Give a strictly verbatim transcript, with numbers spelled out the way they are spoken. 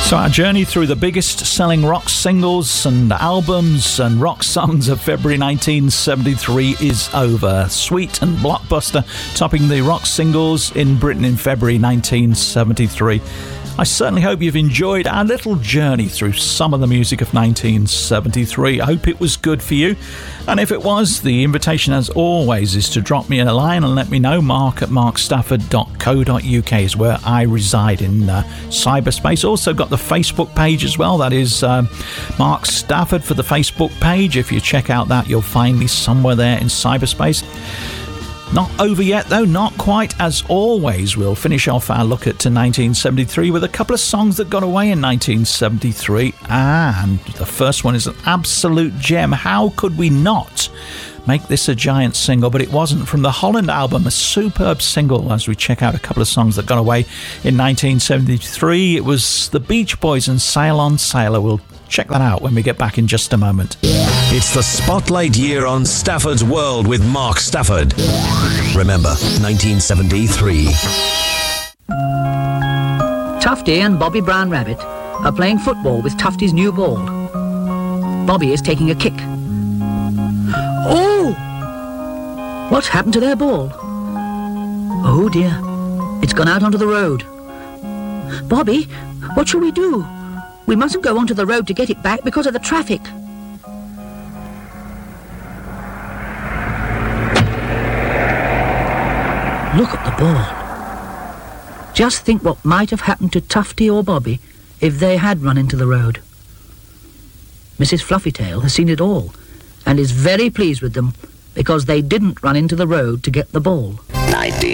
So our journey through the biggest selling rock singles and albums and rock songs of February nineteen seventy-three is over. Sweet and Blockbuster topping the rock singles in Britain in February nineteen seventy-three. I certainly hope you've enjoyed our little journey through some of the music of nineteen seventy-three. I hope it was good for you. And if it was, the invitation, as always, is to drop me a line and let me know. Mark at mark stafford dot co dot uk is where I reside in uh, cyberspace. Also got the Facebook page as well. That is um, Mark Stafford for the Facebook page. If you check out that, you'll find me somewhere there in cyberspace. Not over yet, though, not quite. As always, we'll finish off our look at to nineteen seventy-three with a couple of songs that got away in nineteen seventy-three. And the first one is an absolute gem. How could we not make this a giant single? But it wasn't. From the Holland album, a superb single, as we check out a couple of songs that got away in nineteen seventy-three. It was the Beach Boys and Sail On Sailor. We'll check that out when we get back in just a moment. It's the Spotlight Year on Stafford's World with Mark Stafford. Remember, nineteen seventy-three. Tufty and Bobby Brown Rabbit are playing football with Tufty's new ball. Bobby is taking a kick. Oh! What's happened to their ball? Oh dear, it's gone out onto the road. Bobby, what shall we do? We mustn't go onto the road to get it back because of the traffic. Look at the ball. Just think what might have happened to Tufty or Bobby if they had run into the road. Missus Fluffytail has seen it all and is very pleased with them because they didn't run into the road to get the ball. nineteen